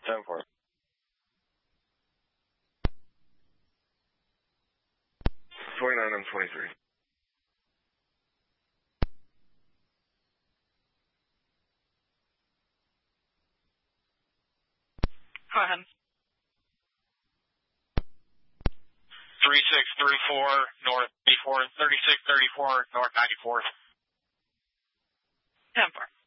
10-4. 29 and 23. Go ahead. 3634 North 34, 3634 North 94th. 10-4.